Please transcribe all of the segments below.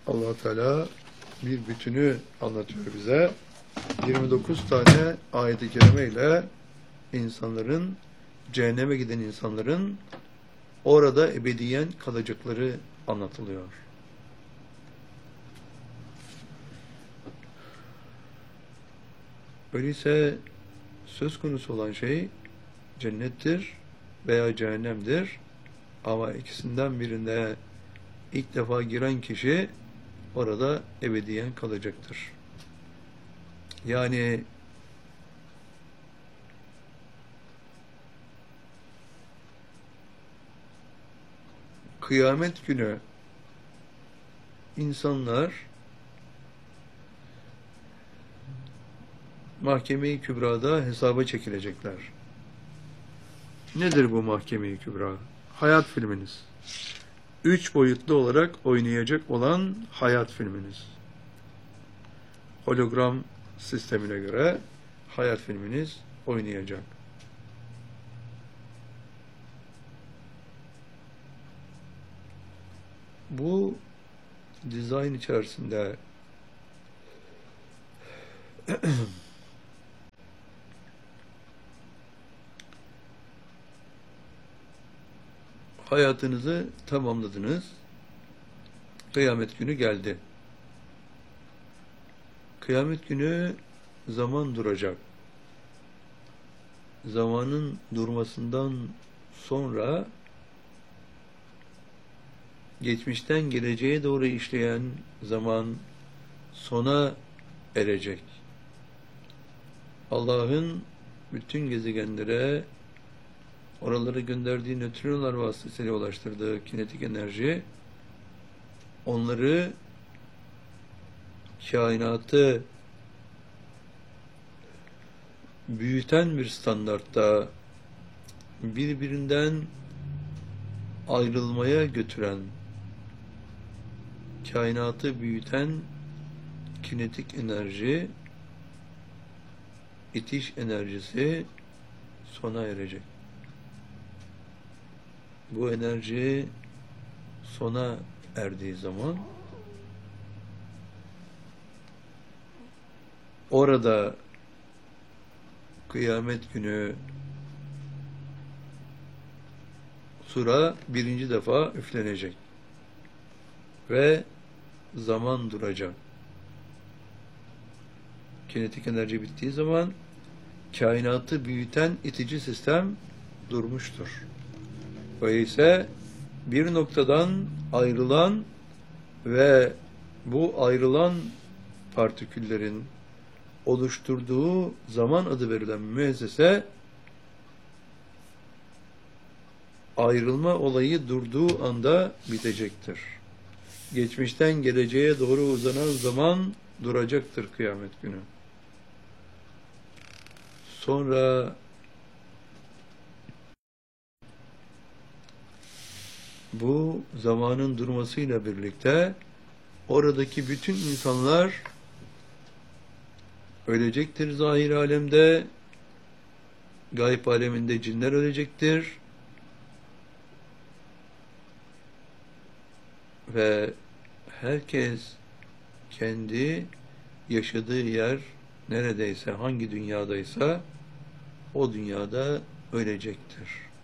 Allah Teala bir bütünü anlatıyor bize. 29 tane ayet-i kerime ile insanların, cehenneme giden insanların orada ebediyen kalacakları anlatılıyor. Öyleyse söz konusu olan şey cennettir veya cehennemdir. Ama ikisinden birinde ilk defa giren kişi orada ebediyen kalacaktır. Yani kıyamet günü insanlar Mahkeme-i Kübra'da hesaba çekilecekler. Nedir bu Mahkeme-i Kübra? Hayat filminiz. 3 boyutlu olarak oynayacak olan hayat filminiz. Hologram sistemine göre hayat filminiz oynayacak. Bu dizayn içerisinde hayatınızı tamamladınız. Kıyamet günü geldi. Kıyamet günü zaman duracak. Zamanın durmasından sonra geçmişten geleceğe doğru işleyen zaman sona erecek. Allah'ın bütün gezegenlere oralara gönderdiği nötrinolar vasıtasıyla ulaştırdığı kinetik enerji onları kainatı büyüten bir standartta birbirinden ayrılmaya götüren kainatı büyüten kinetik enerji itiş enerjisi sona erecek. Bu enerji sona erdiği zaman orada kıyamet günü sura birinci defa üflenecek ve zaman duracak. Kinetik enerji bittiği zaman kainatı büyüten itici sistem durmuştur. Öyleyse bir noktadan ayrılan ve bu ayrılan partiküllerin oluşturduğu zaman adı verilen müessese ayrılma olayı durduğu anda bitecektir. Geçmişten geleceğe doğru uzanan zaman duracaktır kıyamet günü. Sonra bu zamanın durmasıyla birlikte oradaki bütün insanlar ölecektir zahir alemde, gayb aleminde cinler ölecektir ve herkes kendi yaşadığı yer neredeyse, hangi dünyadaysa o dünyada ölecektir.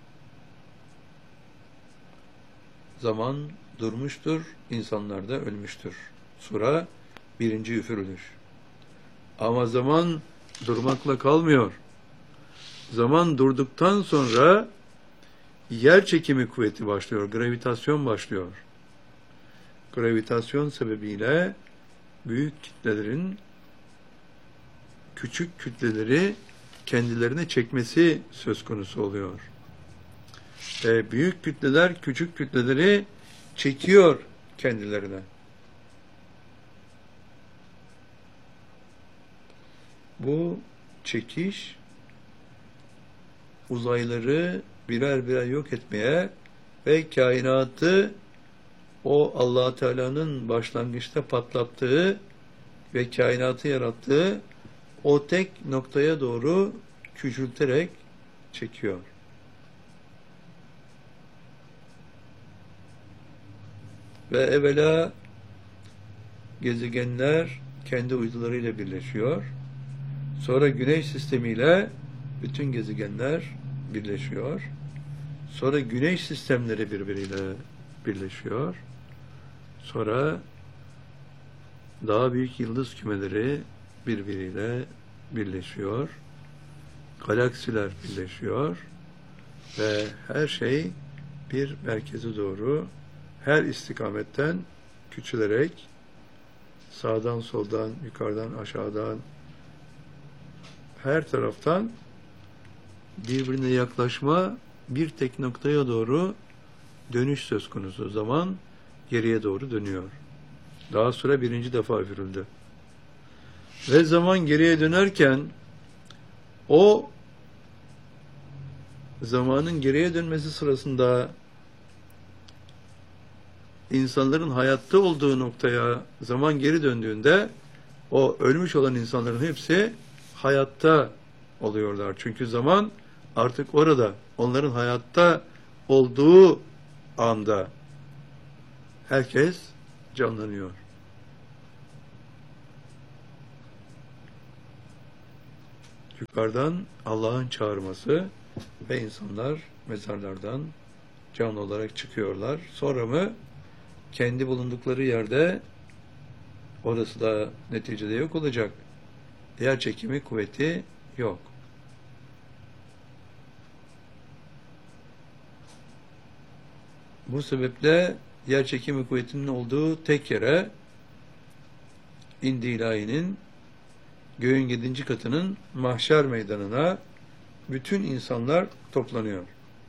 Zaman durmuştur, insanlar da ölmüştür. Sura birinci üfürülüş. Ama zaman durmakla kalmıyor. Zaman durduktan sonra yer çekimi kuvveti başlıyor, gravitasyon başlıyor. Gravitasyon sebebiyle büyük kitlelerin küçük kütleleri kendilerine çekmesi söz konusu oluyor. Ve büyük kütleler küçük kütleleri çekiyor kendilerine. Bu çekiş uzayları birer birer yok etmeye ve kainatı o Allah Teala'nın başlangıçta patlattığı ve kainatı yarattığı o tek noktaya doğru küçülterek çekiyor. Ve evvela gezegenler kendi uydularıyla birleşiyor. Sonra Güneş sistemiyle bütün gezegenler birleşiyor. Sonra Güneş sistemleri birbiriyle birleşiyor. Sonra daha büyük yıldız kümeleri birbiriyle birleşiyor. Galaksiler birleşiyor. Ve her şey bir merkeze doğru her istikametten küçülerek sağdan soldan, yukarıdan aşağıdan her taraftan birbirine yaklaşma bir tek noktaya doğru dönüş söz konusu. Zaman geriye doğru dönüyor. Daha sonra birinci defa üfürüldü. Ve zaman geriye dönerken o zamanın geriye dönmesi sırasında insanların hayatta olduğu noktaya zaman geri döndüğünde o ölmüş olan insanların hepsi hayatta oluyorlar. Çünkü zaman artık orada. Onların hayatta olduğu anda herkes canlanıyor. Yukarıdan Allah'ın çağırması ve insanlar mezarlardan canlı olarak çıkıyorlar. Sonra mı kendi bulundukları yerde, orası da neticede yok olacak. Yer çekimi kuvveti yok. Bu sebeple yer çekimi kuvvetinin olduğu tek yere indi ilahinin göğün 7. katının mahşer meydanına bütün insanlar toplanıyor.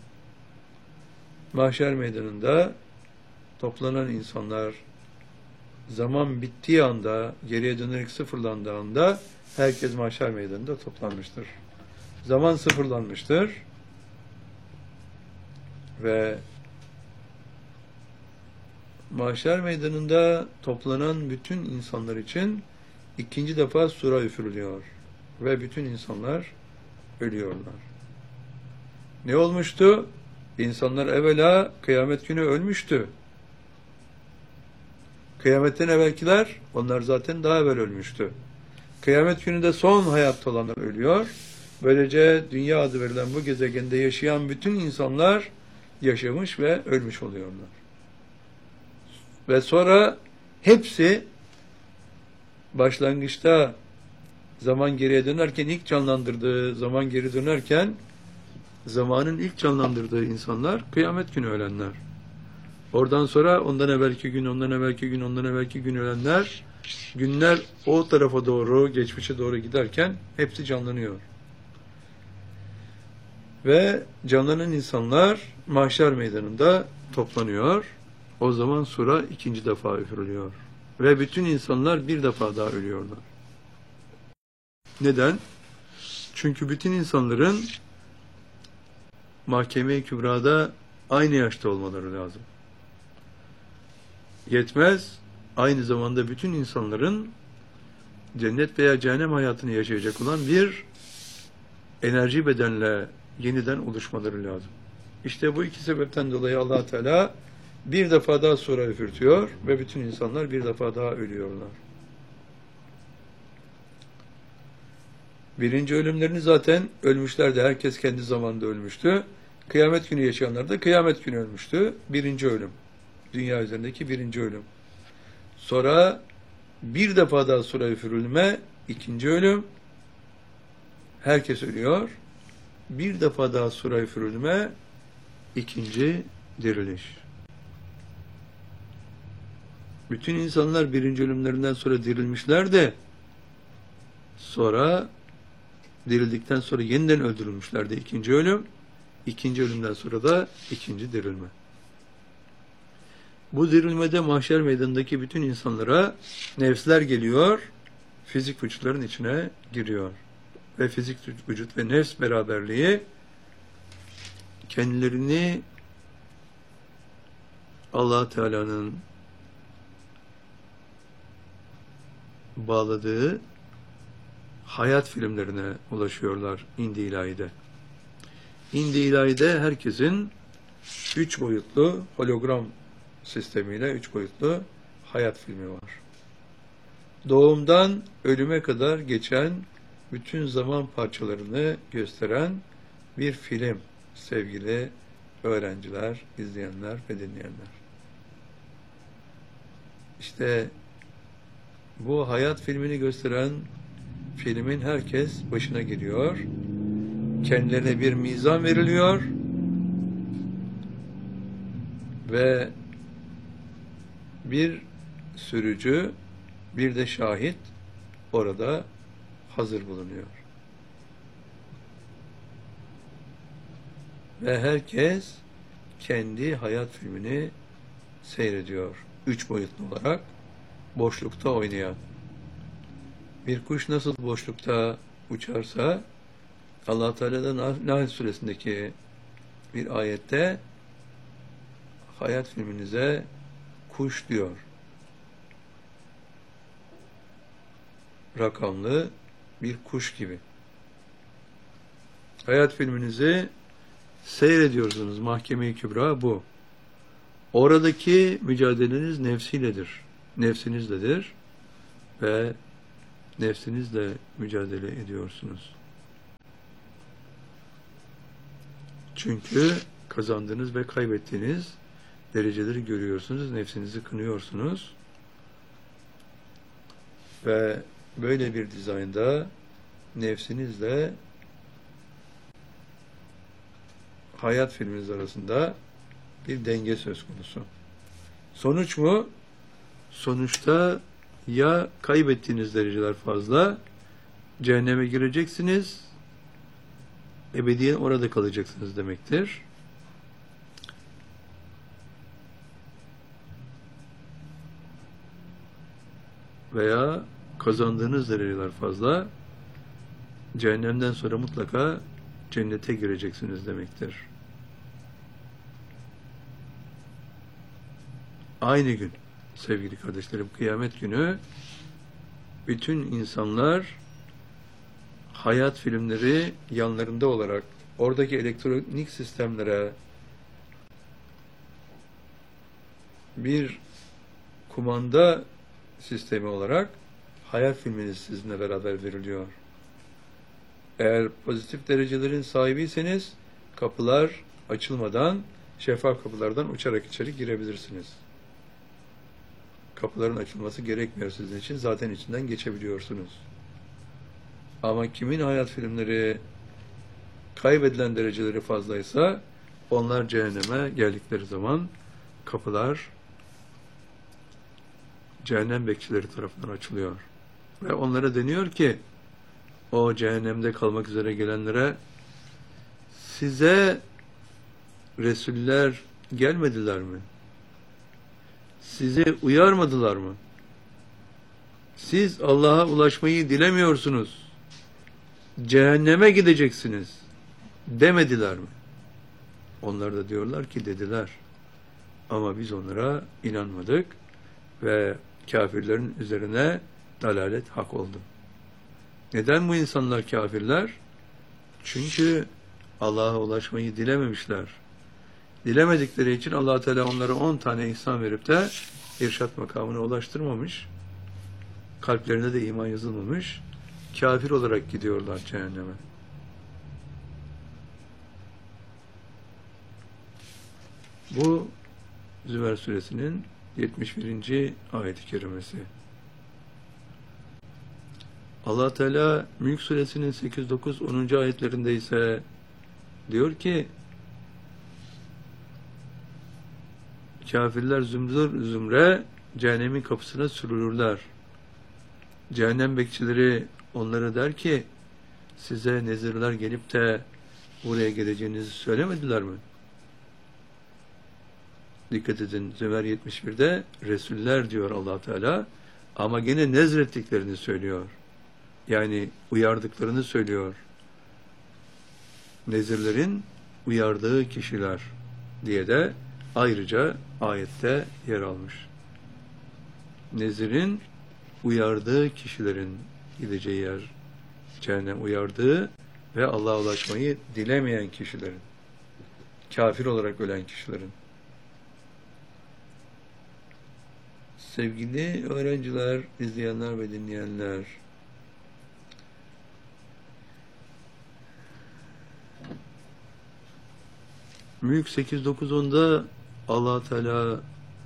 Mahşer meydanında toplanan insanlar zaman bittiği anda, geriye dönerek sıfırlandığı anda herkes mahşer meydanında toplanmıştır. Zaman sıfırlanmıştır ve mahşer meydanında toplanan bütün insanlar için ikinci defa sura üfürülüyor ve bütün insanlar ölüyorlar. Ne olmuştu? İnsanlar evvela kıyamet günü ölmüştü. Kıyametten evvelkiler, onlar zaten daha evvel ölmüştü. Kıyamet gününde son hayatta olanlar ölüyor. Böylece dünya adı verilen bu gezegende yaşayan bütün insanlar yaşamış ve ölmüş oluyorlar. Ve sonra hepsi başlangıçta zaman geriye dönerken, ilk canlandırdığı zaman geri dönerken zamanın ilk canlandırdığı insanlar kıyamet günü ölenler. Oradan sonra ondan evvelki gün, ondan evvelki gün, ondan evvelki gün ölenler, günler o tarafa doğru, geçmişe doğru giderken hepsi canlanıyor. Ve canlanan insanlar mahşer meydanında toplanıyor. O zaman sura ikinci defa üfürülüyor. Ve bütün insanlar bir defa daha ölüyorlar. Neden? Çünkü bütün insanların mahkeme-i kübrada aynı yaşta olmaları lazım. Yetmez, aynı zamanda bütün insanların cennet veya cehennem hayatını yaşayacak olan bir enerji bedenle yeniden oluşmaları lazım. İşte bu iki sebepten dolayı Allah Teala bir defa daha sura üfürtüyor ve bütün insanlar bir defa daha ölüyorlar. Birinci ölümlerini zaten ölmüşlerdi. Herkes kendi zamanında ölmüştü. Kıyamet günü yaşayanlar da kıyamet günü ölmüştü. Birinci ölüm. Dünya üzerindeki birinci ölüm. Sonra bir defa daha sura üfürülme, ikinci ölüm. Herkes ölüyor. Bir defa daha sura üfürülme, ikinci diriliş. Bütün insanlar birinci ölümlerinden sonra dirilmişler de sonra dirildikten sonra yeniden öldürülmüşlerdi ikinci ölüm. İkinci ölümden sonra da ikinci dirilme. Bu dirilmede mahşer meydanındaki bütün insanlara nefsler geliyor, fizik vücutların içine giriyor. Ve fizik vücut ve nefs beraberliği kendilerini Allah Teala'nın bağladığı hayat filmlerine ulaşıyorlar indi ilahide. İndi ilahide herkesin 3 boyutlu hologram sistemiyle 3 boyutlu hayat filmi var. doğumdan ölüme kadar geçen bütün zaman parçalarını gösteren bir film sevgili öğrenciler, izleyenler ve dinleyenler. İşte bu hayat filmini gösteren filmin herkes başına geliyor. Kendilerine bir mizan veriliyor ve bir sürücü, bir de şahit orada hazır bulunuyor. Ve herkes kendi hayat filmini seyrediyor. 3 boyutlu olarak boşlukta oynayan. Bir kuş nasıl boşlukta uçarsa Allah Teala'dan Nahl suresindeki bir ayette hayat filminize kuş diyor. Rakamlı bir kuş gibi. Hayat filminizi seyrediyorsunuz. Mahkeme-i Kübra bu. Oradaki mücadeleniz nefsiyledir. Nefsinizledir ve nefsinizle mücadele ediyorsunuz. Çünkü kazandığınız ve kaybettiğiniz dereceleri görüyorsunuz. Nefsinizi kınıyorsunuz. Ve böyle bir dizaynda nefsinizle hayat filminiz arasında bir denge söz konusu. Sonuç mu? Sonuçta ya kaybettiğiniz dereceler fazla, cehenneme gireceksiniz, ebediyen orada kalacaksınız demektir. Veya kazandığınız dereceler fazla, cehennemden sonra mutlaka cennete gireceksiniz demektir. Aynı gün sevgili kardeşlerim, kıyamet günü bütün insanlar hayat filmleri yanlarında olarak oradaki elektronik sistemlere bir kumanda sistemi olarak hayat filminiz sizinle beraber veriliyor. Eğer pozitif derecelerin sahibiyseniz kapılar açılmadan şeffaf kapılardan uçarak içeri girebilirsiniz. Kapıların açılması gerekmiyor sizin için. Zaten içinden geçebiliyorsunuz. Ama kimin hayat filmleri kaybedilen dereceleri fazlaysa onlar cehenneme geldikleri zaman kapılar cehennem bekçileri tarafından açılıyor. Ve onlara deniyor ki o cehennemde kalmak üzere gelenlere size Resuller gelmediler mi? Sizi uyarmadılar mı? Siz Allah'a ulaşmayı dilemiyorsunuz. Cehenneme gideceksiniz demediler mi? Onlar da diyorlar ki dediler. Ama biz onlara inanmadık ve kafirlerin üzerine dalalet hak oldu. Neden bu insanlar kafirler? Çünkü Allah'a ulaşmayı dilememişler. Dilemedikleri için Allah Teala onlara 10 tane ihsan verip de irşat makamına ulaştırmamış. Kalplerine de iman yazılmamış. Kafir olarak gidiyorlar cehenneme. Bu Zümer suresinin 71. ayet-i kerimesi. Allah Teala Mülk suresinin 8, 9, 10. ayetlerinde ise diyor ki kafirler zümre cehennemin kapısına sürülürler. Cehennem bekçileri onlara der ki size nezirler gelip de buraya geleceğinizi söylemediler mi? Dikkat edin, Zümer 71'de Resuller diyor Allah Teala ama gene nezrettiklerini söylüyor. Yani uyardıklarını söylüyor. Nezirlerin uyardığı kişiler diye de ayrıca ayette yer almış. Nezirin uyardığı kişilerin gideceği yer cehennem, uyardığı ve Allah'a ulaşmayı dilemeyen kişilerin, kafir olarak ölen kişilerin. Sevgili öğrenciler, izleyenler ve dinleyenler, Mülk 8-9-10'da Allah Teala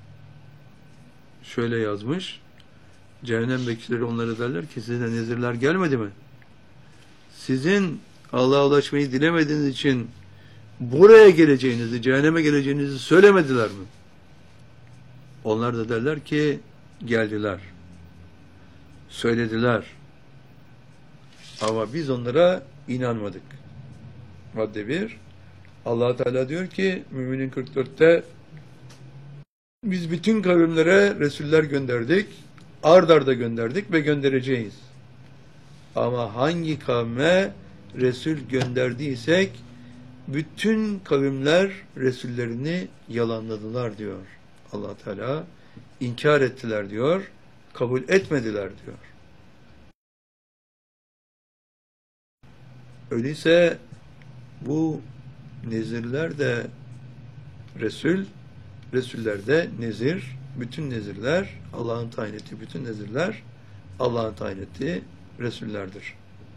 şöyle yazmış. Cehennem bekçileri onlara derler ki size nezirler gelmedi mi? Sizin Allah'a ulaşmayı dilemediğiniz için buraya geleceğinizi, cehenneme geleceğinizi söylemediler mi? Onlar da derler ki geldiler. Söylediler. Ama biz onlara inanmadık. Madde 1. Allah Teala diyor ki Müminin 44'te biz bütün kavimlere Resuller gönderdik. Ard arda gönderdik ve göndereceğiz. Ama hangi kavme Resul gönderdiysek bütün kavimler Resullerini yalanladılar diyor Allah Teala. İnkar ettiler diyor. Kabul etmediler diyor. Öyleyse bu nezirler de Resul, Resuller de nezir, bütün nezirler Allah'ın tayin ettiği bütün nezirler Allah'ın tayin ettiği Resullerdir.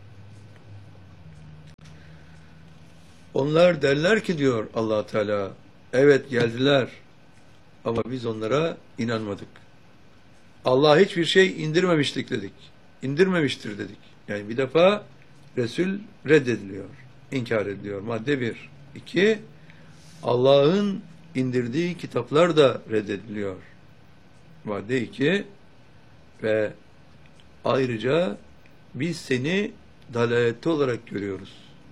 Onlar derler ki diyor Allah Teala, evet geldiler ama biz onlara inanmadık. Allah hiçbir şey indirmemiştik dedik. İndirmemiştir dedik. Yani bir defa Resul reddediliyor, inkar ediliyor. Madde 1. 2. Allah'ın indirdiği kitaplar da reddediliyor. Madde 2. Ve ayrıca biz seni dalalette olarak görüyoruz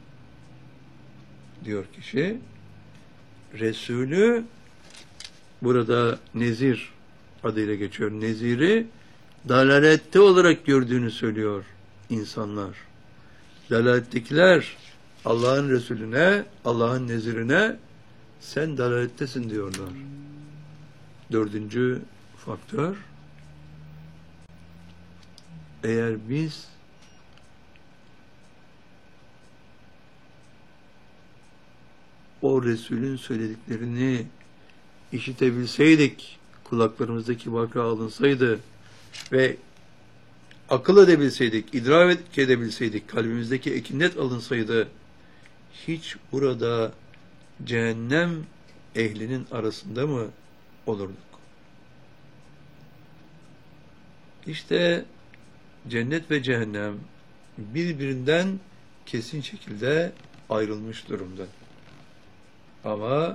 diyor kişi. Resulü burada nezir adıyla geçiyor. Neziri dalalette olarak gördüğünü söylüyor insanlar. Dalalettekiler Allah'ın Resulüne, Allah'ın nezirine sen dalalettesin diyorlar. 4. faktör, eğer biz o Resulün söylediklerini işitebilseydik, kulaklarımızdaki vaka alınsaydı ve akıl edebilseydik, idrak edebilseydik, kalbimizdeki ekinet alınsaydı, hiç burada cehennem ehlinin arasında mı olurduk? İşte cennet ve cehennem birbirinden kesin şekilde ayrılmış durumda. Ama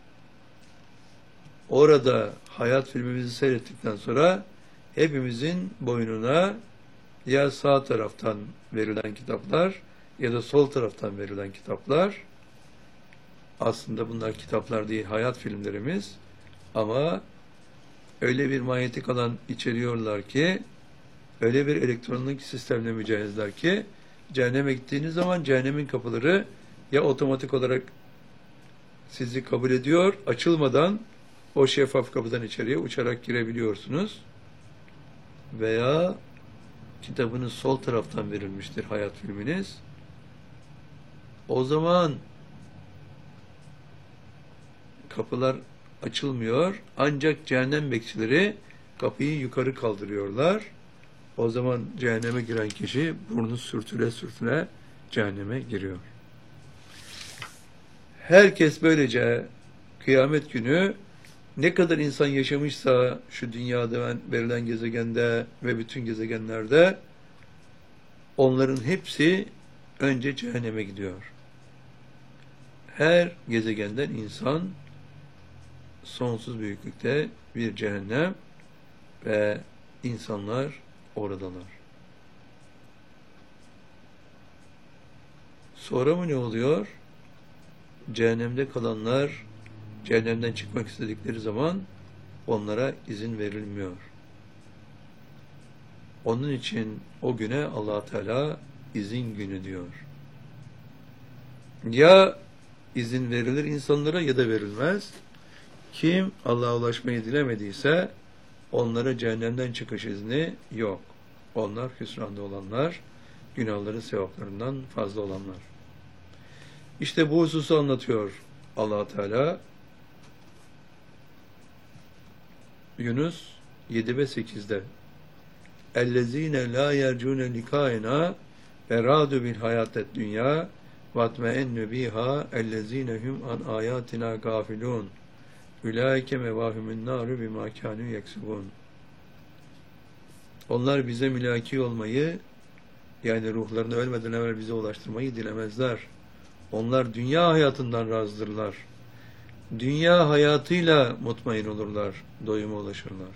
orada hayat filmimizi seyrettikten sonra hepimizin boynuna ya sağ taraftan verilen kitaplar ya da sol taraftan verilen kitaplar, aslında bunlar kitaplar değil, hayat filmlerimiz, ama öyle bir manyetik alan içeriyorlar ki, öyle bir elektronik sistemle mücehizler ki, cehenneme gittiğiniz zaman cehennemin kapıları ya otomatik olarak sizi kabul ediyor, açılmadan o şeffaf kapıdan içeriye uçarak girebiliyorsunuz, veya kitabınız sol taraftan verilmiştir, hayat filminiz. O zaman kapılar açılmıyor, ancak cehennem bekçileri kapıyı yukarı kaldırıyorlar. O zaman cehenneme giren kişi burnu sürtüle sürtüle cehenneme giriyor. Herkes böylece kıyamet günü ne kadar insan yaşamışsa şu dünyada verilen gezegende ve bütün gezegenlerde, onların hepsi önce cehenneme gidiyor. Her gezegenden insan sonsuz büyüklükte bir cehennem ve insanlar oradalar. Sonra mı ne oluyor? Cehennemde kalanlar cehennemden çıkmak istedikleri zaman onlara izin verilmiyor. Onun için o güne Allah Teala izin günü diyor. Ya izin verilir insanlara ya da verilmez. Kim Allah'a ulaşmayı dilemediyse onlara cehennemden çıkış izni yok. Onlar hüsranda olanlar, günahları sevaplarından fazla olanlar. İşte bu hususu anlatıyor Allah Teala. Yunus 7 ve 8'de. اَلَّذ۪ينَ لَا يَرْجُونَ لِقَائِنَا وَرَادُوا بِالْحَيَاةِ الدُّنْيَا وَاتْمَئَنُّ بِهَا اَلَّذ۪ينَ هُمْ عَنْ آيَاتِنَا غَافِلُونَ اُولَٰئِكَ مَوَاهُمُ النَّارُ بِمَا كَانُوا يَكْسِبُونَ. Onlar bize mülaki olmayı, yani ruhlarını ölmeden evvel bize ulaştırmayı dilemezler. Onlar dünya hayatından razdırlar. Dünya hayatıyla mutmain olurlar, doyuma ulaşırlar.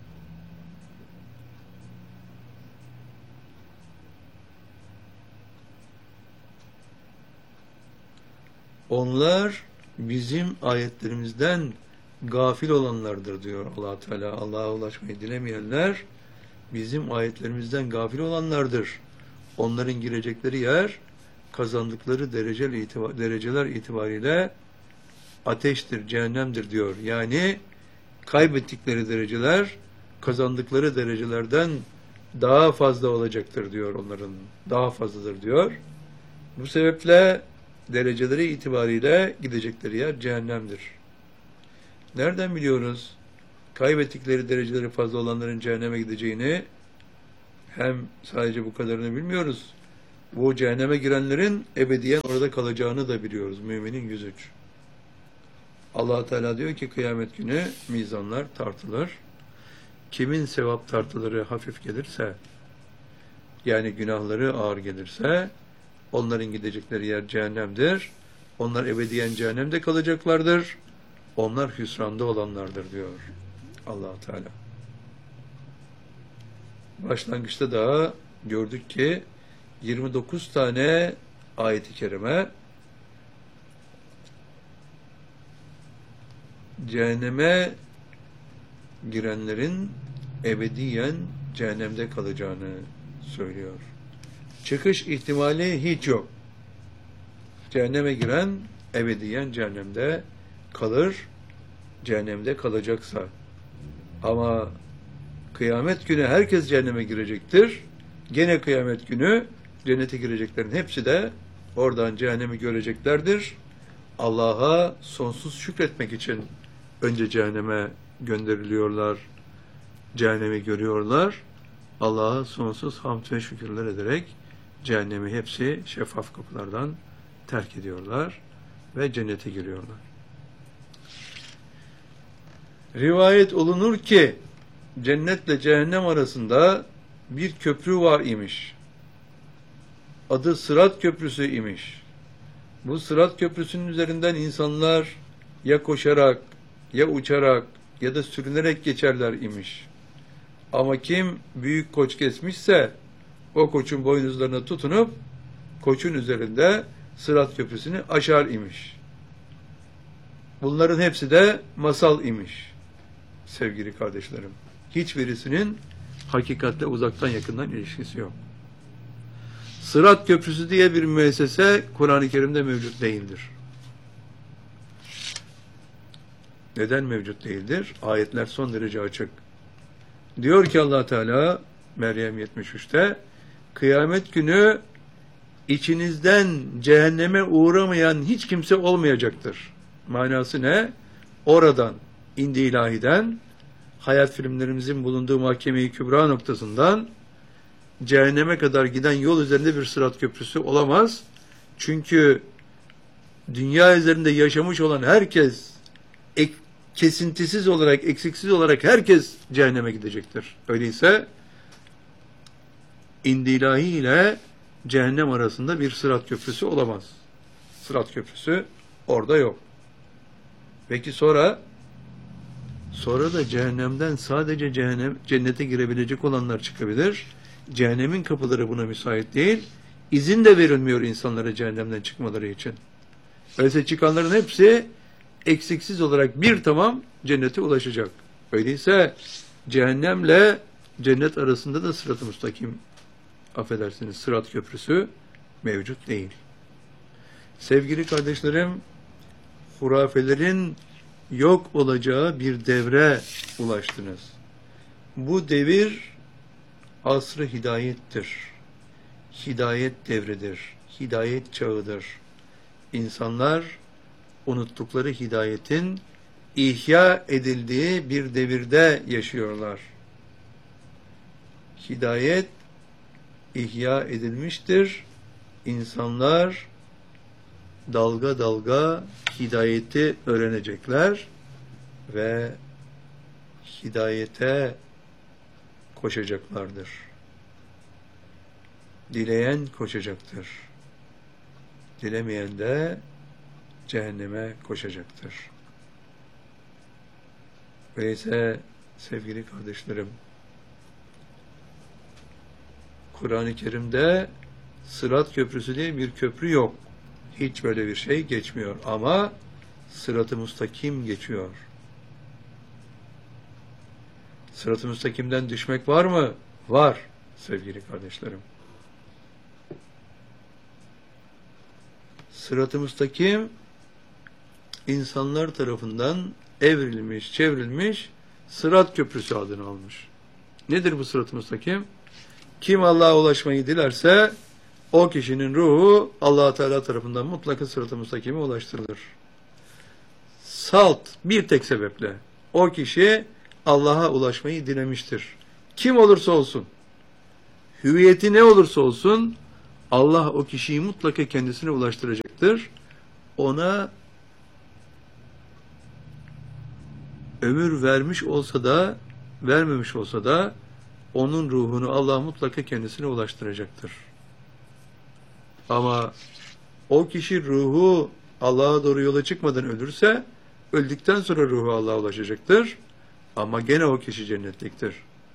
Onlar bizim ayetlerimizden gafil olanlardır diyor Allah Teala. Allah'a ulaşmayı dilemeyenler bizim ayetlerimizden gafil olanlardır. Onların girecekleri yer kazandıkları dereceler itibariyle ateştir, cehennemdir diyor. Yani kaybettikleri dereceler kazandıkları derecelerden daha fazla olacaktır diyor onların. Daha fazladır diyor. Bu sebeple dereceleri itibariyle gidecekleri yer cehennemdir. Nereden biliyoruz? Kaybettikleri dereceleri fazla olanların cehenneme gideceğini, hem sadece bu kadarını bilmiyoruz. Bu cehenneme girenlerin ebediyen orada kalacağını da biliyoruz. Müminin 103. Allah Teala diyor ki kıyamet günü mizanlar tartılır. Kimin sevap tartıları hafif gelirse, yani günahları ağır gelirse, onların gidecekleri yer cehennemdir. Onlar ebediyen cehennemde kalacaklardır. Onlar hüsranda olanlardır diyor Allah Teala. Başlangıçta da gördük ki 29 tane ayet-i kerime cehenneme girenlerin ebediyen cehennemde kalacağını söylüyor. Çıkış ihtimali hiç yok. Cehenneme giren ebediyen cehennemde kalır, cehennemde kalacaksa. Ama kıyamet günü herkes cehenneme girecektir. Gene kıyamet günü cennete gireceklerin hepsi de oradan cehennemi göreceklerdir. Allah'a sonsuz şükretmek için önce cehenneme gönderiliyorlar, cehennemi görüyorlar. Allah'a sonsuz hamd ve şükürler ederek cehennemi hepsi şeffaf kapılardan terk ediyorlar ve cennete giriyorlar. Rivayet olunur ki cennetle cehennem arasında bir köprü var imiş. Adı Sırat Köprüsü imiş. Bu Sırat Köprüsü'nün üzerinden insanlar ya koşarak, ya uçarak, ya da sürünerek geçerler imiş. Ama kim büyük koç kesmişse, o koçun boynuzlarına tutunup, koçun üzerinde Sırat Köprüsü'nü aşar imiş. Bunların hepsi de masal imiş. Sevgili kardeşlerim, hiçbirisinin hakikatle uzaktan yakından ilişkisi yok. Sırat Köprüsü diye bir müessese Kur'an-ı Kerim'de mevcut değildir. Neden mevcut değildir? Ayetler son derece açık. Diyor ki Allah Teala Meryem 73'te kıyamet günü içinizden cehenneme uğramayan hiç kimse olmayacaktır. Manası ne? Oradan, indi ilahiden, hayat filmlerimizin bulunduğu mahkeme-i kübra noktasından cehenneme kadar giden yol üzerinde bir sırat köprüsü olamaz. Çünkü dünya üzerinde yaşamış olan herkes kesintisiz olarak, eksiksiz olarak herkes cehenneme gidecektir. Öyleyse indi ilahi ile cehennem arasında bir sırat köprüsü olamaz. Sırat köprüsü orada yok. Peki sonra da cehennemden sadece cennete girebilecek olanlar çıkabilir. Cehennemin kapıları buna müsait değil. İzin de verilmiyor insanlara cehennemden çıkmaları için. Öyleyse çıkanların hepsi eksiksiz olarak bir tamam cennete ulaşacak. Öyleyse cehennemle cennet arasında da sırat-ı müstakim, affedersiniz, sırat köprüsü mevcut değil. Sevgili kardeşlerim, hurafelerin yok olacağı bir devre ulaştınız. Bu devir asr-ı hidayettir. Hidayet devridir. Hidayet çağıdır. İnsanlar unuttukları hidayetin ihya edildiği bir devirde yaşıyorlar. hidayet ihya edilmiştir. İnsanlar dalga dalga hidayeti öğrenecekler ve hidayete koşacaklardır. Dileyen koşacaktır. Dilemeyen de cehenneme koşacaktır. Öyleyse sevgili kardeşlerim, Kur'an-ı Kerim'de Sırat Köprüsü diye bir köprü yok. Hiç böyle bir şey geçmiyor. Ama Sırat-ı Müstakim geçiyor. Sırat-ı Müstakim'den düşmek var mı? Var sevgili kardeşlerim. Sırat-ı Müstakim insanlar tarafından evrilmiş, çevrilmiş Sırat Köprüsü adını almış. Nedir bu Sırat-ı Müstakim? Kim Allah'a ulaşmayı dilerse o kişinin ruhu Allah Teala tarafından mutlaka Sırat-ı Müstakim'e ulaştırılır. Salt bir tek sebeple o kişi Allah'a ulaşmayı dilemiştir. Kim olursa olsun, hüviyeti ne olursa olsun Allah o kişiyi mutlaka kendisine ulaştıracaktır. Ona ömür vermiş olsa da, vermemiş olsa da onun ruhunu Allah mutlaka kendisine ulaştıracaktır. Ama o kişi ruhu Allah'a doğru yola çıkmadan ölürse, öldükten sonra ruhu Allah'a ulaşacaktır. Ama gene o kişi cennetliktir.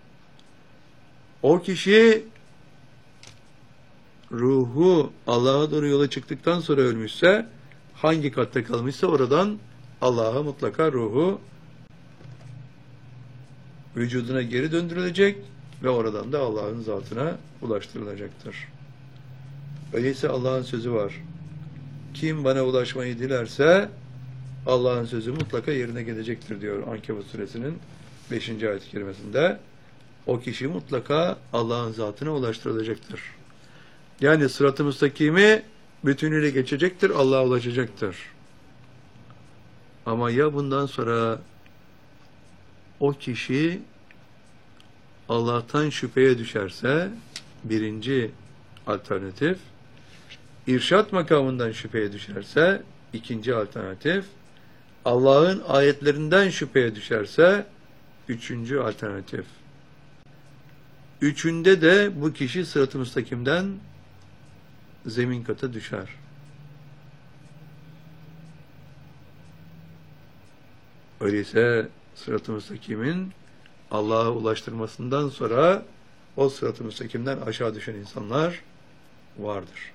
O kişi ruhu Allah'a doğru yola çıktıktan sonra ölmüşse, hangi katta kalmışsa oradan Allah'a mutlaka ruhu vücuduna geri döndürülecek ve oradan da Allah'ın zatına ulaştırılacaktır. Öyleyse Allah'ın sözü var. Kim bana ulaşmayı dilerse Allah'ın sözü mutlaka yerine gelecektir diyor Ankebut suresinin 5. ayet-i kerimesinde. O kişi mutlaka Allah'ın zatına ulaştırılacaktır. Yani sırat-ı müstakimi bütünüyle geçecektir, Allah'a ulaşacaktır. Ama ya bundan sonra o kişi Allah'tan şüpheye düşerse, birinci alternatif, irşat makamından şüpheye düşerse, ikinci alternatif, Allah'ın ayetlerinden şüpheye düşerse, üçüncü alternatif. Üçünde de bu kişi sırat-ı müstakimden zemin kata düşer. Öyleyse sırat-ı müstakimin Allah'a ulaştırmasından sonra o sırat-ı müstakimden aşağı düşen insanlar vardır.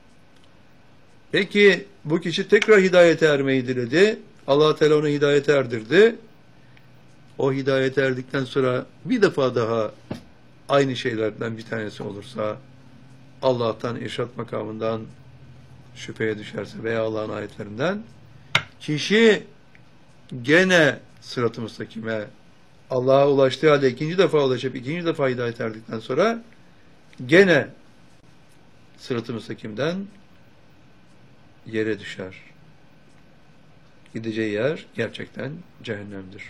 Peki bu kişi tekrar hidayete ermeyi diledi. Allah Teala onu hidayete erdirdi. O hidayete erdikten sonra bir defa daha aynı şeylerden bir tanesi olursa, Allah'tan, irşat makamından şüpheye düşerse veya Allah'ın ayetlerinden, kişi gene sırat-ı müstakime Allah'a ulaştığı halde ikinci defa ulaşıp ikinci defa hidayet erdikten sonra gene sırat-ı müstakimden yere düşer. Gideceği yer gerçekten cehennemdir.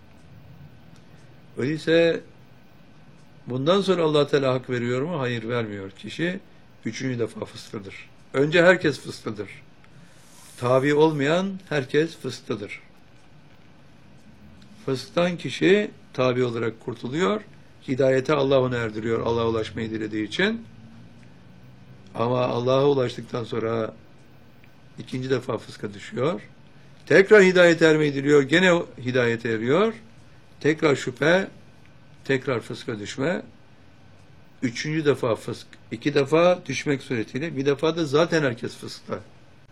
Öyleyse bundan sonra Allah Teala hak veriyor mu? Hayır, vermiyor. Kişi üçüncü defa fıstıdır. Önce herkes fıstıdır. Tabi olmayan herkes fıstıdır. Fısktan kişi tabi olarak kurtuluyor. Hidayete Allah onu erdiriyor. Allah'a ulaşmayı dilediği için. Ama Allah'a ulaştıktan sonra ikinci defa fıska düşüyor. Tekrar hidayete ermeyi diliyor. Gene hidayete eriyor. Tekrar şüphe, tekrar fıska düşme. Üçüncü defa fısk. İki defa düşmek suretiyle. Bir defa da zaten herkes fıskta.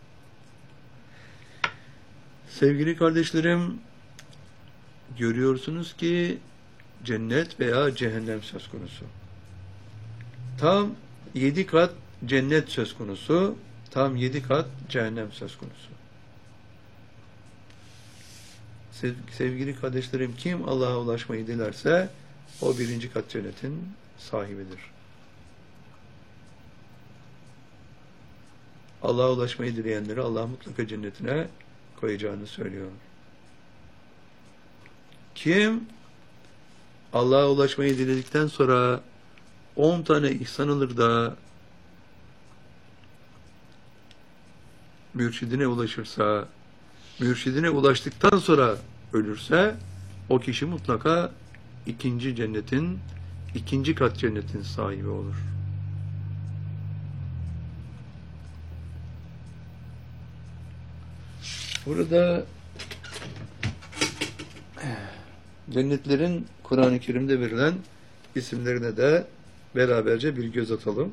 Sevgili kardeşlerim, görüyorsunuz ki cennet veya cehennem söz konusu. Tam 7 kat cennet söz konusu, tam 7 kat cehennem söz konusu. Sevgili kardeşlerim, kim Allah'a ulaşmayı dilerse o birinci kat cennetin sahibidir. Allah'a ulaşmayı dileyenleri Allah mutlaka cennetine koyacağını söylüyor. Kim Allah'a ulaşmayı diledikten sonra 10 tane ihsan alır da mürşidine ulaşırsa, mürşidine ulaştıktan sonra ölürse, o kişi mutlaka ikinci kat cennetin sahibi olur. Burada cennetlerin Kur'an-ı Kerim'de verilen isimlerine de beraberce bir göz atalım.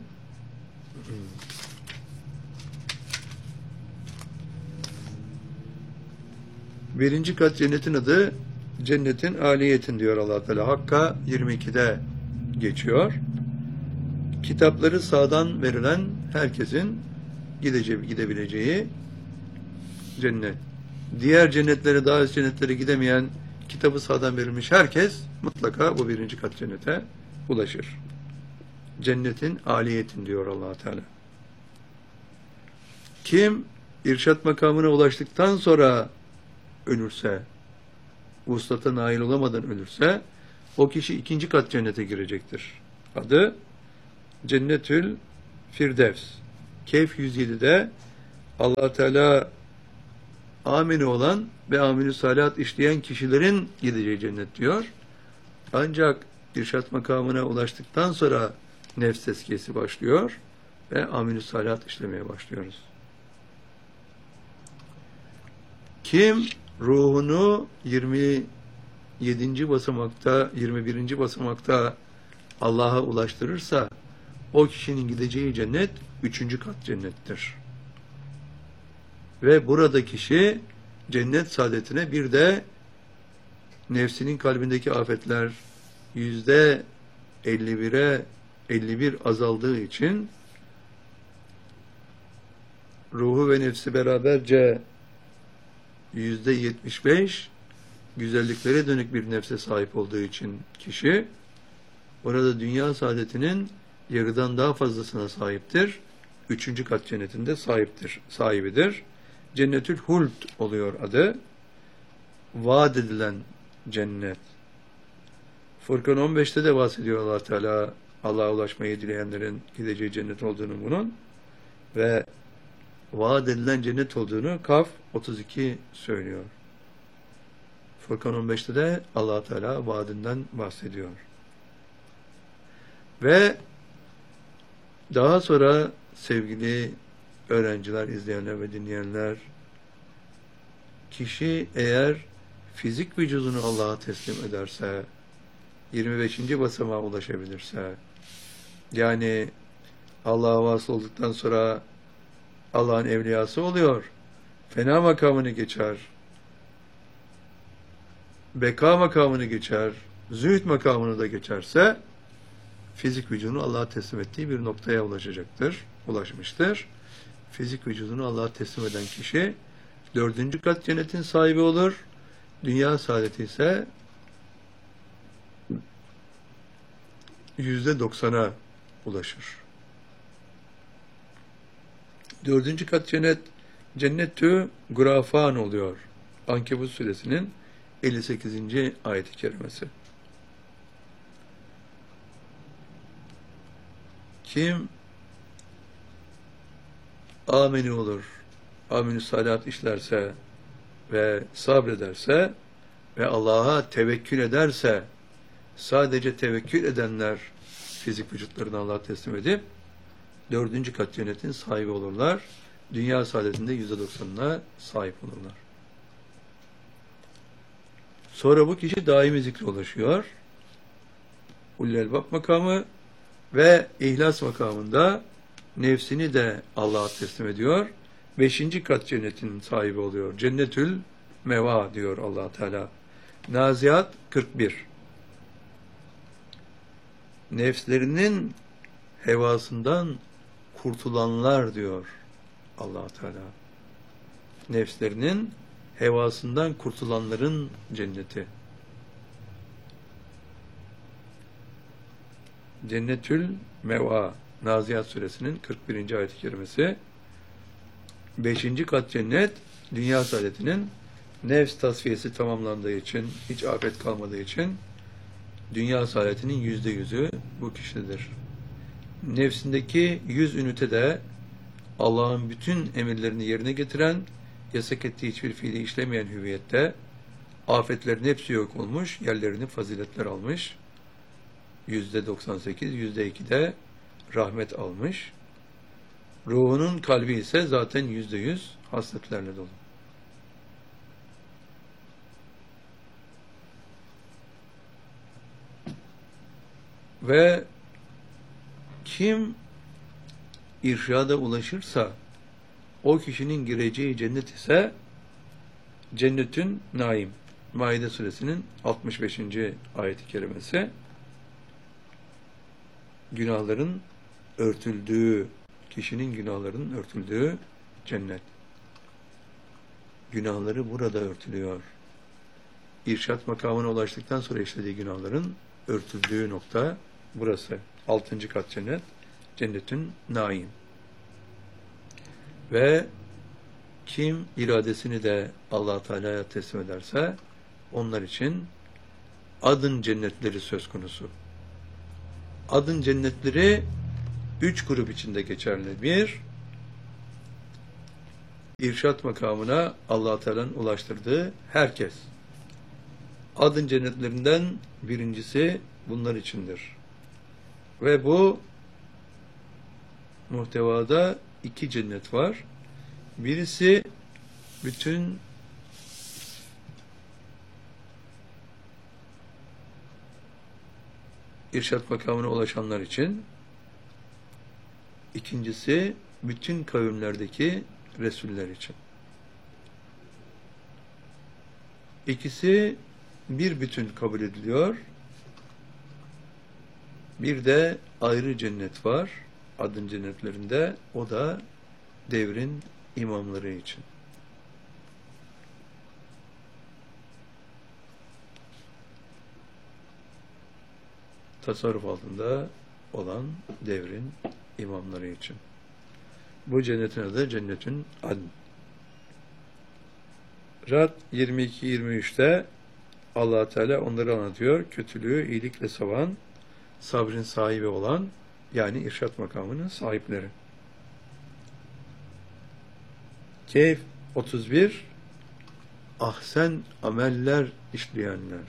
Birinci kat cennetin adı cennetin aliyetin diyor Allah Teala. Hakka 22'de geçiyor. Kitapları sağdan verilen herkesin gidebileceği cennet. Diğer cennetlere, daha üst cennetlere gidemeyen, kitabı sağdan verilmiş herkes mutlaka bu birinci kat cennete ulaşır. Cennetin aliyetin diyor Allah Teala. Kim irşat makamına ulaştıktan sonra ölürse, vuslata nail olamadan ölürse, o kişi ikinci kat cennete girecektir. Adı Cennetül Firdevs. Kehf 107'de Allah Teala amini olan ve amini salihat işleyen kişilerin gideceği cennet diyor. Ancak irşat makamına ulaştıktan sonra nefs tezkiyesi başlıyor ve amini salihat işlemeye başlıyoruz. Kim ruhunu 27. basamakta, 21. basamakta Allah'a ulaştırırsa, o kişinin gideceği cennet 3. kat cennettir. Ve burada kişi cennet saadetine bir de nefsinin kalbindeki afetler %51 azaldığı için ruhu ve nefsi beraberce %75 güzelliklere dönük bir nefse sahip olduğu için kişi orada dünya saadetinin yarıdan daha fazlasına sahiptir. 3. kat cennetinde sahibidir. Cennetül Huld oluyor adı. Vaat edilen cennet. Furkan 15'te de bahsediyor Allah Teala Allah'a ulaşmayı dileyenlerin gideceği cennet olduğunu bunun ve vaat edilen cennet olduğunu Kaf 32 söylüyor. Furkan 15'te de Allah Teala vaadinden bahsediyor. Ve daha sonra sevgili öğrenciler, izleyenler ve dinleyenler, kişi eğer fizik vücudunu Allah'a teslim ederse, 25. basamağa ulaşabilirse, yani Allah'a vasıl olduktan sonra Allah'ın evliyası oluyor, fena makamını geçer, beka makamını geçer, zühd makamını da geçerse, fizik vücudunu Allah'a teslim ettiği bir noktaya ulaşmıştır. Fizik vücudunu Allah'a teslim eden kişi 4. kat cennetin sahibi olur. Dünya saadeti ise %90'a ulaşır. 4. kat cennet Cennetü Gurafan oluyor. Ankebut suresinin 58. ayet-i kerimesi. Kim ameni olur, amini salat işlerse ve sabrederse ve Allah'a tevekkül ederse, sadece tevekkül edenler fizik vücutlarını Allah'a teslim edip 4. kat cennetin sahibi olurlar. Dünya saadetinde %90'ına sahip olurlar. Sonra bu kişi daimi zikre ulaşıyor. Ulul Elbab makamı ve ihlas makamında nefsini de Allah'a teslim ediyor. 5. kat cennetin sahibi oluyor. Cennetül Meva diyor Allah Teala. Naziat 41. Nefslerinin hevasından kurtulanlar diyor Allah Teala. Nefslerinin hevasından kurtulanların cenneti. Cennetül Meva, Naziat suresinin 41. ayet-i kerimesi. 5. kat cennet, dünya saadetinin nefs tasfiyesi tamamlandığı için, hiç afet kalmadığı için dünya saadetinin %100'ü bu kişidir. Nefsindeki 100 ünite de Allah'ın bütün emirlerini yerine getiren, yasak ettiği hiçbir fiili işlemeyen hüviyette afetlerin hepsi yok olmuş, yerlerini faziletler almış. %98, %2'de rahmet almış. Ruhunun kalbi ise zaten %100 hasletlerle dolu. Ve kim irşada ulaşırsa o kişinin gireceği cennet ise cennetün naim. Maide suresinin 65. ayet-i kerimesi. Günahların örtüldüğü, kişinin günahlarının örtüldüğü cennet. Günahları burada örtülüyor. İrşad makamına ulaştıktan sonra işlediği günahların örtüldüğü nokta burası. 6. kat cennet. Cennetün naim. Ve kim iradesini de Allah Teala'ya teslim ederse onlar için adın cennetleri söz konusu. Adın cennetleri 3 grup içinde geçerli. 1, irşat makamına Allah Teala'nın ulaştırdığı herkes. Adın cennetlerinden birincisi bunlar içindir. Ve bu muhtevada 2 cennet var. Birisi bütün irşat makamına ulaşanlar için, ikincisi bütün kavimlerdeki Resuller için. İkisi bir bütün kabul ediliyor. Bir de ayrı cennet var. Adın cennetlerinde. O da devrin imamları için. Tasarruf altında olan devrin imamları için. Bu cennetin adı Cennetün Adn. Rad 22-23'te Allah Teala onları anlatıyor. Kötülüğü iyilikle savan, sabrın sahibi olan, yani irşat makamının sahipleri. Kehf 31, ahsen ameller işleyenler.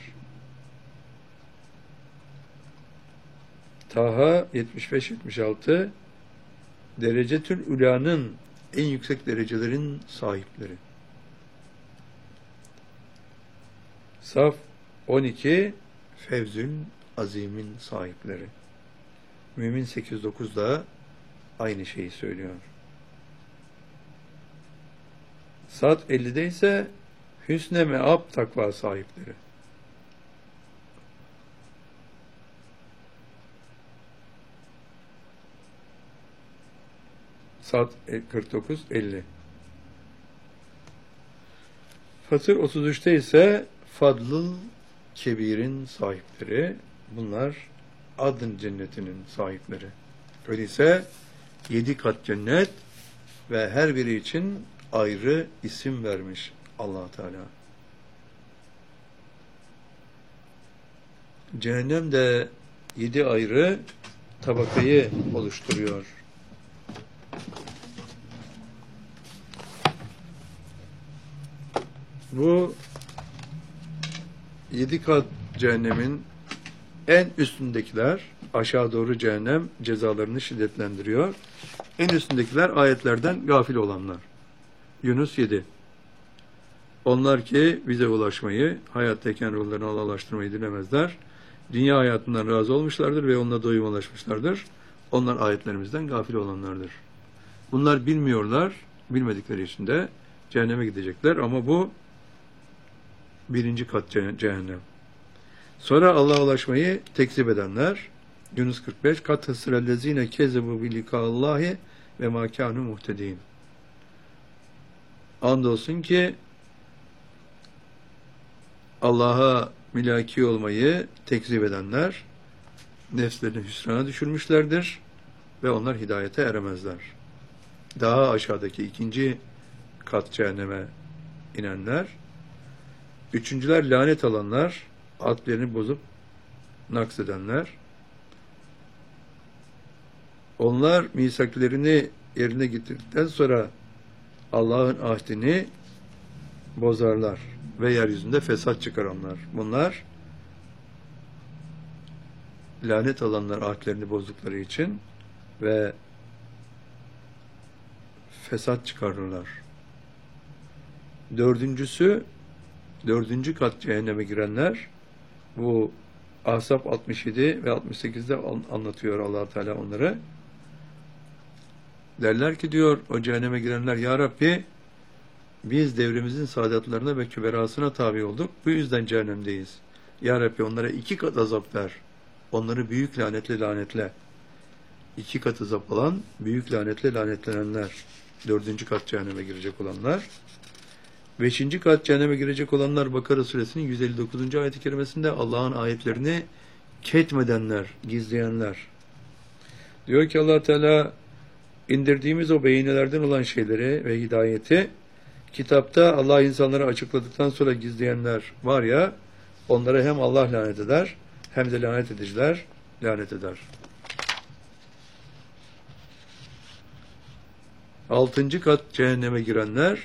Taha 75-76, derecetül ülanın en yüksek derecelerin sahipleri. Saf 12, fevzül azimin sahipleri. Mümin 8-9 da aynı şeyi söylüyor. Sad 50'de ise hüsne meab takva sahipleri. Sad 49-50. Fatır 33'te ise Fadlıl Kebir'in sahipleri. Bunlar adın cennetinin sahipleri. Öyleyse 7 kat cennet ve her biri için ayrı isim vermiş Allah Teala. Cehennem de 7 ayrı tabakayı oluşturuyor. Bu 7 kat cehennemin en üstündekiler, aşağı doğru cehennem cezalarını şiddetlendiriyor. En üstündekiler ayetlerden gafil olanlar. Yunus 7. Onlar ki bize ulaşmayı, hayattayken ruhlarını Allah'laştırmayı dilemezler. Dünya hayatından razı olmuşlardır ve onunla doyuma ulaşmışlardır. Onlar ayetlerimizden gafil olanlardır. Bunlar bilmiyorlar, bilmedikleri için de cehenneme gidecekler ama bu 1. kat cehennem. Sonra Allah'a ulaşmayı tekzip edenler, Yunus 45, kat hısrellezine kezebu bilikâllâhi ve mâ kânû muhtedîn. Andolsun ki Allah'a milaki olmayı tekzip edenler nefslerini hüsrana düşürmüşlerdir ve onlar hidayete eremezler. Daha aşağıdaki 2. kat cehenneme inenler, üçüncüler lanet alanlar, adlerini bozup naksedenler, Onlar misaklerini yerine getirdikten sonra Allah'ın ahdini bozarlar ve yeryüzünde fesat çıkaranlar. Bunlar lanet alanlar ahdlerini bozdukları için ve fesat çıkarırlar. Dördüncü kat cehenneme girenler, bu Ahzab 67 ve 68'de anlatıyor Allah Teala onları. Derler ki diyor o cehenneme girenler, Ya Rabbi biz devrimizin saadatlarına ve küberasına tabi olduk. Bu yüzden cehennemdeyiz. Ya Rabbi onlara 2 kat azap ver. Onları büyük lanetle lanetle. 2 kat azap alan, büyük lanetle lanetlenenler. 4. kat cehenneme girecek olanlar. 5. kat cehenneme girecek olanlar Bakara suresinin 159. ayet-i kerimesinde Allah'ın ayetlerini ketmedenler, gizleyenler. Diyor ki Allah Teala, indirdiğimiz o beyinelerden olan şeyleri ve hidayeti kitapta Allah insanlara açıkladıktan sonra gizleyenler var ya, onlara hem Allah lanet eder hem de lanet ediciler lanet eder. 6. kat cehenneme girenler